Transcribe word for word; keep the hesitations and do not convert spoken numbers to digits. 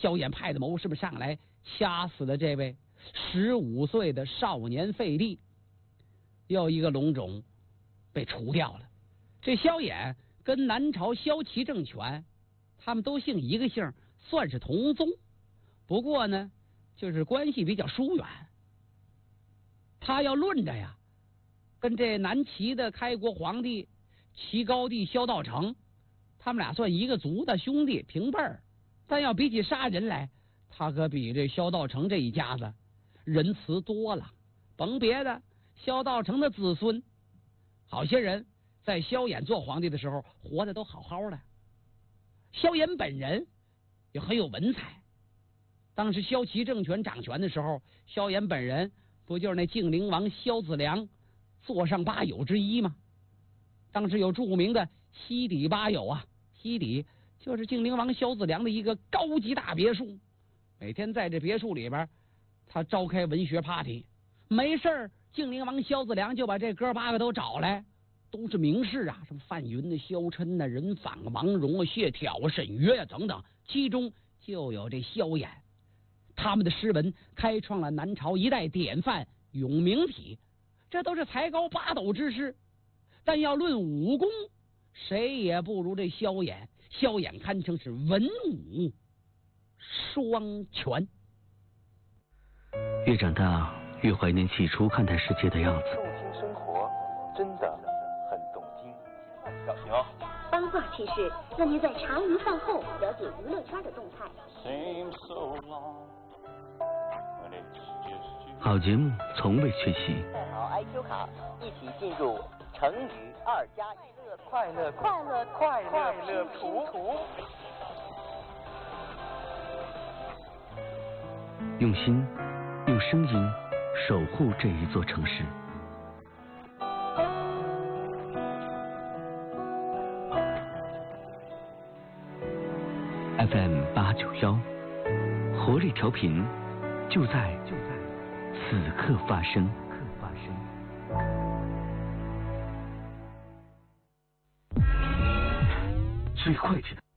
萧衍派的谋士们上来掐死了这位十五岁的少年废帝，又一个龙种被除掉了。这萧衍跟南朝萧齐政权，他们都姓一个姓，算是同宗，不过呢，就是关系比较疏远。他要论着呀，跟这南齐的开国皇帝齐高帝萧道成，他们俩算一个族的兄弟平辈儿，但要比起杀人来，他可比这萧道成这一家子仁慈多了。甭别的，萧道成的子孙，好些人在萧衍做皇帝的时候活得都好好的。萧衍本人也很有文采，当时萧齐政权掌权的时候，萧衍本人不就是那晋灵王萧子良座上八友之一吗？当时有著名的西底八友啊，西底就是晋灵王萧子良的一个高级大别墅，每天在这别墅里边，他召开文学 party， 没事儿，晋灵王萧子良就把这哥八个都找来，都是名士啊，什么范云的、萧琛的、任访、王戎啊、谢朓啊、沈约啊等等，其中就有这萧衍。他们的诗文开创了南朝一代典范永明体，这都是才高八斗之师。但要论武功，谁也不如这萧衍。萧衍堪称是文武双全。 越长大，越怀念起初看待世界的样子。 动听生活，真的很动听。小心哦！ 八卦趣事，让您在茶余饭后了解娱乐圈的动态。 好节目从未缺席。 带好 I Q 卡，一起进入成语二加一乐快乐快乐快乐快乐图图。 用心，用声音守护这一座城市。F M 八九幺，活力调频，就在就在此刻发生。最快捷的。